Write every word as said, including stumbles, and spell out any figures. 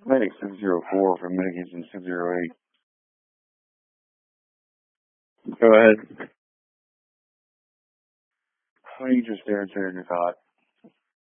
Medic six zero four from Medic Engine six zero eight. Go ahead. How are you just there, Terry, your thought?